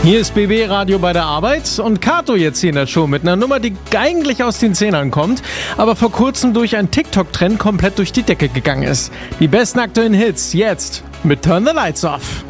Hier ist BB Radio bei der Arbeit und Kato jetzt hier in der Show mit einer Nummer, die eigentlich aus den 10ern kommt, aber vor kurzem durch einen TikTok-Trend komplett durch die Decke gegangen ist. Die besten aktuellen Hits jetzt mit Turn the Lights Off.